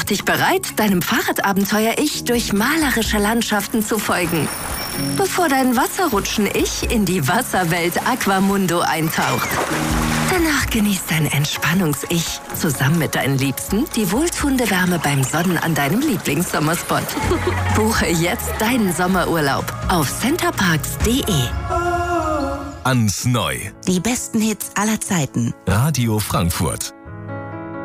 dich bereit, deinem Fahrradabenteuer-Ich durch malerische Landschaften zu folgen, bevor dein Wasserrutschen-Ich in die Wasserwelt Aquamundo eintaucht. Danach genießt dein Entspannungs-Ich zusammen mit deinen Liebsten die wohltuende Wärme beim Sonnen an deinem Lieblingssommerspot. Buche jetzt deinen Sommerurlaub auf centerparks.de. Ans Neu. Die besten Hits aller Zeiten. Radio Frankfurt.